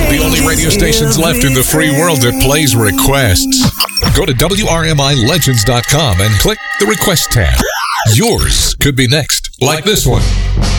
The only radio stations left in the free world that plays requests. Go to WRMILegends.com and click the request tab. Yours could be next, like this one.